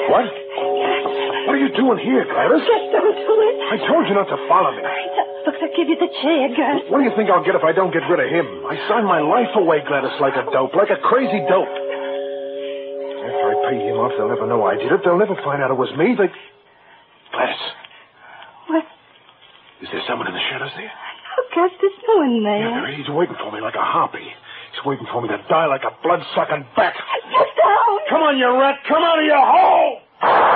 What? Yes. What are you doing here, Gladys? Just don't do it. I told you not to follow me. Look, I'll give you the chair, Gus. What do you think I'll get if I don't get rid of him? I signed my life away, Gladys, like a dope, like a crazy dope. After I pay him off, they'll never know I did it. They'll never find out it was me. Gladys. What? Is there someone in the shadows there? Oh, Gus, there's no one there. Yeah, there is. He's waiting for me like a harpy. He's waiting for me to die like a blood-sucking bat. Get down! Come on, you rat! Come out of your hole!